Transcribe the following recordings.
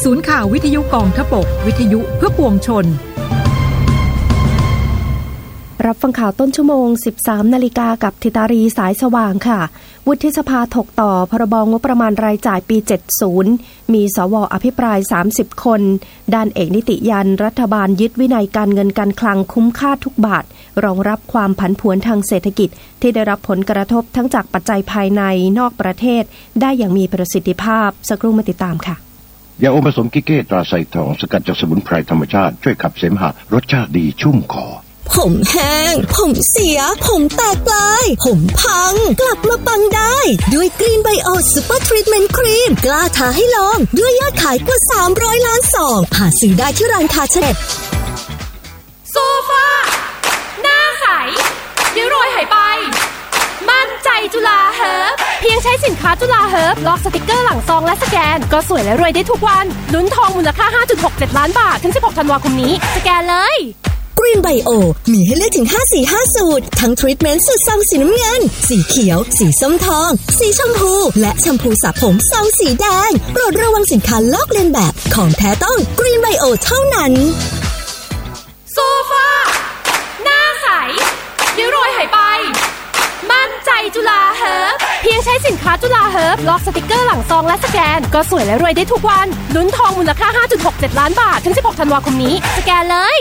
ศูนย์ข่าววิทยุกองทพบกวิทยุเพื่อปวงชนรับฟังข่าวต้นชั่วโมง 13 นาฬิกากับธิตารีสายสว่างค่ะวุฒิสภาถกต่อพรบงบประมาณรายจ่ายปี 70 มีสว.อภิปราย 30 คนด้านเอกนิติยันรัฐบาลยึดวินัยการเงินการคลังคุ้มค่าทุกบาทรองรับความผันผวนทางเศรษฐกิจที่ได้รับผลกระทบทั้งจากปัจจัยภายในนอกประเทศได้อย่างมีประสิทธิภาพสักครู่มาติดตามค่ะยาอมผสมกิเก้ตราไซทองสกัดจากสมุนไพรธรรมชาติช่วยขับเสมหะรสชาติดีชุ่มคอผมแห้งผมเสียผมแตกปลายผมพังกลับมาปังได้ด้วยกรีนไบโอซูเปอร์ทรีทเมนต์ครีมกล้าท้าให้ลองด้วยยอดขายกว่า300ล้านซองหาซื้อได้ที่ร้านค้าเฉพาะโซฟาหน้าใสริ้วรอยหายไปมั่นใจจุฬาเฮิร์บเพียงใช้สินค้าจุฬาเฮิร์บล็อกสติกเกอร์หลังซองและสแกนก็สวยและรวยได้ทุกวันลุ้นทองมูลค่า 5.67 ล้านบาทถึง16ธันวาคมนี้สแกนเลยกรีนไบโอมีให้เลือกถึง5-4-5 สูตรทั้งทรีทเมนต์สูตรซองสีน้ำเงินสีเขียวสีส้มทองสีชมพูและแชมพูสระผมซองสีแดงโปรดระวังสินค้าลอกเลียนแบบของแท้ต้องกรีนไบโอเท่านั้นโซฟาหน้าใสริ้วรอยหายไปมั่นใจจุฬาเฮิร์บเพียงใช้สินค้าจุฬาเฮิร์บล็อกสติกเกอร์หลังซองและสแกนก็สวยและรวยได้ทุกวันลุ้นทองมูลค่า 5.67 ล้านบาทถึง16ธันวาคมนี้สแกนเลย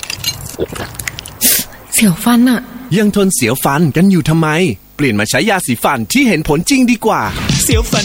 เสียวฟันอะยังทนเสียวฟันกันอยู่ทำไมเปลี่ยนมาใช้ยาสีฟันที่เห็นผลจริงดีกว่าเสียวฟัน